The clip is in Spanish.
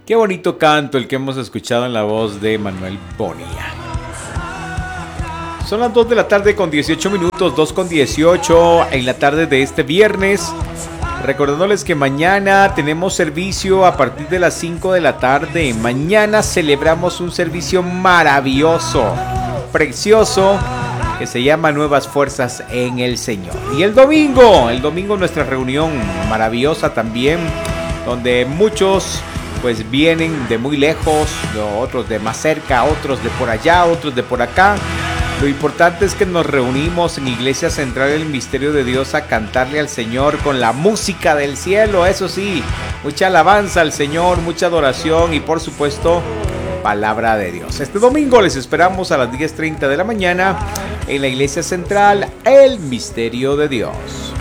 Qué bonito canto el que hemos escuchado en la voz de Manuel Bonilla. Son las 2 de la tarde con 18 minutos, 2 con 18 en la tarde de este viernes. Recordándoles que mañana tenemos servicio a partir de las 5 de la tarde. Mañana celebramos un servicio maravilloso, precioso, que se llama Nuevas Fuerzas en el Señor. Y el domingo nuestra reunión maravillosa también, donde muchos pues vienen de muy lejos, otros de más cerca, otros de por allá, otros de por acá. Lo importante es que nos reunimos en Iglesia Central del Misterio de Dios a cantarle al Señor con la música del cielo, eso sí, mucha alabanza al Señor, mucha adoración y por supuesto, palabra de Dios. Este domingo les esperamos a las 10:30 de la mañana en la Iglesia Central, el Misterio de Dios.